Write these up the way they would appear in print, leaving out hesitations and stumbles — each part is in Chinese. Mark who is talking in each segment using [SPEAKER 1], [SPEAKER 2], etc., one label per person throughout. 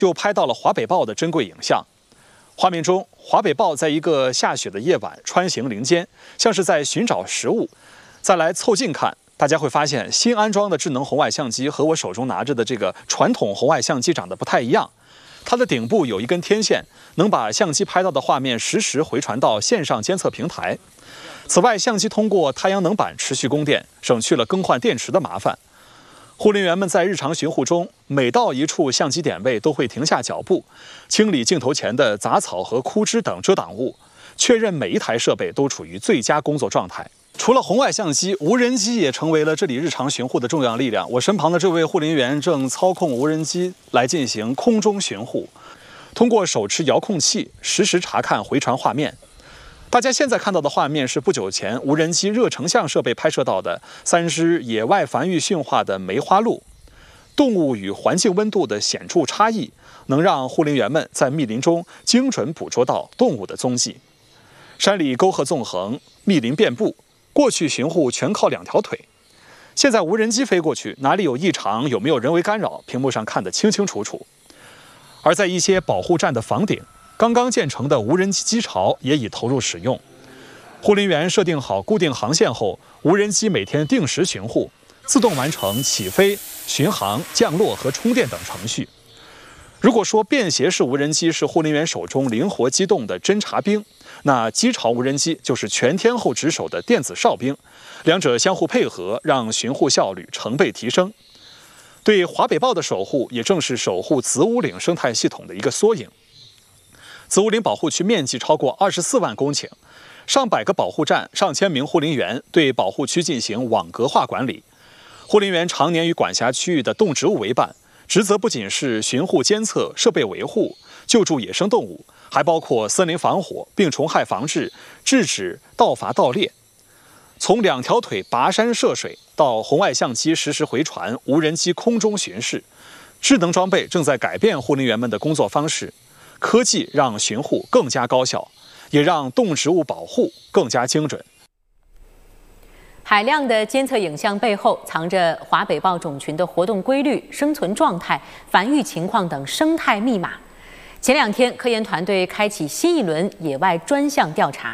[SPEAKER 1] 就拍到了华北豹的珍贵影像。画面中，华北豹在一个下雪的夜晚穿行林间，像是在寻找食物。再来凑近看，大家会发现新安装的智能红外相机和我手中拿着的这个传统红外相机长得不太一样。它的顶部有一根天线，能把相机拍到的画面实时回传到线上监测平台。此外，相机通过太阳能板持续供电，省去了更换电池的麻烦。护林员们在日常巡护中，每到一处相机点位都会停下脚步，清理镜头前的杂草和枯枝等遮挡物，确认每一台设备都处于最佳工作状态。除了红外相机，无人机也成为了这里日常巡护的重要力量。我身旁的这位护林员正操控无人机来进行空中巡护，通过手持遥控器实时查看回传画面。大家现在看到的画面是不久前无人机热成像设备拍摄到的3只野外繁育驯化的梅花鹿。动物与环境温度的显著差异，能让护林员们在密林中精准捕捉到动物的踪迹。山里沟壑纵横，密林遍布，过去巡护全靠2条腿。现在无人机飞过去，哪里有异常，有没有人为干扰，屏幕上看得清清楚楚。而在一些保护站的房顶，刚刚建成的无人机机巢也已投入使用。护林员设定好固定航线后，无人机每天定时巡护，自动完成起飞、巡航、降落和充电等程序。如果说便携式无人机是护林员手中灵活机动的侦察兵，那机巢无人机就是全天候值守的电子哨兵，两者相互配合，让巡护效率成倍提升。对华北豹的守护，也正是守护子午岭生态系统的一个缩影。子午岭保护区面积超过24万公顷，上百个保护站、上千名护林员对保护区进行网格化管理。护林员常年与管辖区域的动植物为伴，职责不仅是巡护监测、设备维护、救助野生动物，还包括森林防火、病虫害防治、制止盗伐盗猎。从2条腿跋山涉水到红外相机实时回传、无人机空中巡视，智能装备正在改变护林员们的工作方式。科技让巡护更加高效，也让动植物保护更加精准。
[SPEAKER 2] 海量的监测影像背后，藏着华北豹种群的活动规律、生存状态、繁育情况等生态密码。前2天，科研团队开启新一轮野外专项调查。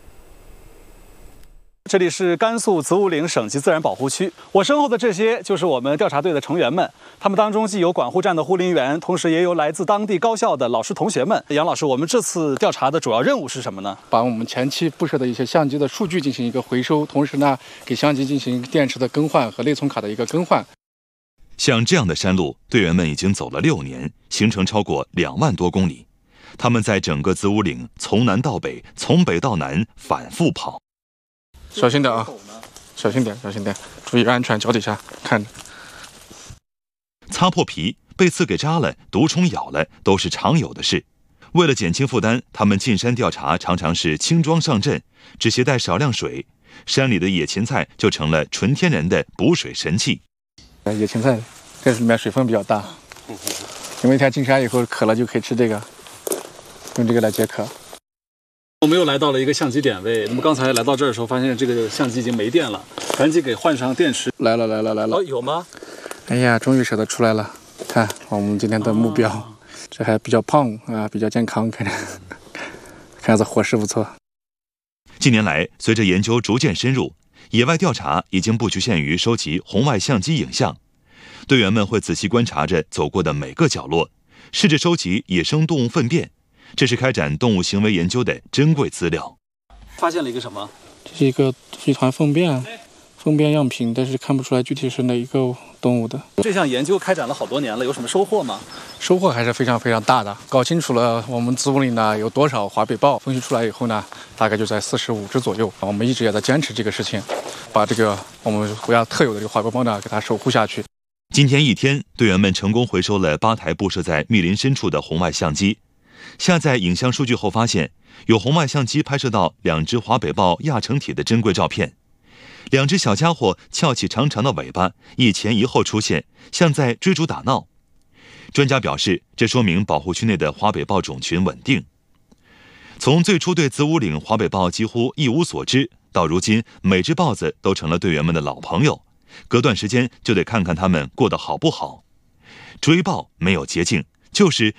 [SPEAKER 1] 这里是甘肃子午岭省级自然保护区，我身后的这些就是我们调查队的成员们，他们当中既有管护站的护林员，同时也有来自当地高校的老师同学们。杨老师，我们这次调查的主要任务是什么呢？
[SPEAKER 3] 把我们前期布设的一些相机的数据进行一个回收，同时呢，给相机进行电池的更换和内存卡的一个更换。
[SPEAKER 4] 像这样的山路，队员们已经走了6年，行程超过2万多公里。他们在整个子午岭从南到北，从北到南反复跑。
[SPEAKER 3] 小心点啊！小心点，小心点，注意安全，脚底下看着。
[SPEAKER 4] 擦破皮、被刺给扎了、毒虫咬了，都是常有的事。为了减轻负担，他们进山调查常常是轻装上阵，只携带少量水，山里的野芹菜就成了纯天然的补水神器。
[SPEAKER 3] 野芹菜这里面水分比较大，你们一天进山以后渴了就可以吃这个，用这个来解渴。
[SPEAKER 1] 我们又来到了一个相机点位，那么刚才来到这儿的时候，发现这个相机已经没电了，赶紧给换上电池。
[SPEAKER 3] 来了。
[SPEAKER 1] 哦，有吗？
[SPEAKER 3] 哎呀，终于舍得出来了！看我们今天的目标，这还比较胖啊，比较健康，看着，看着伙食不错。
[SPEAKER 4] 近年来，随着研究逐渐深入，野外调查已经不局限于收集红外相机影像，队员们会仔细观察着走过的每个角落，试着收集野生动物粪便。这是开展动物行为研究的珍贵资料。
[SPEAKER 1] 发现了一个什么？
[SPEAKER 3] 这是一团粪便样品，但是看不出来具体是哪一个动物的。
[SPEAKER 1] 这项研究开展了好多年了，有什么收获吗？
[SPEAKER 3] 收获还是非常非常大的。搞清楚了我们子午岭呢有多少华北豹，分析出来以后呢，大概就在45只左右。我们一直也在坚持这个事情，把这个我们国家特有的这个华北豹呢给它守护下去。
[SPEAKER 4] 今天一天，队员们成功回收了8台布设在密林深处的红外相机。下载影像数据后发现，有红外相机拍摄到2只华北豹亚成体的珍贵照片。2只小家伙翘起长长的尾巴，一前一后出现，像在追逐打闹。专家表示，这说明保护区内的华北豹种群稳定。从最初对子午岭华北豹几乎一无所知，到如今每只豹子都成了队员们的老朋友，隔段时间就得看看它们过得好不好。追豹没有捷径，就是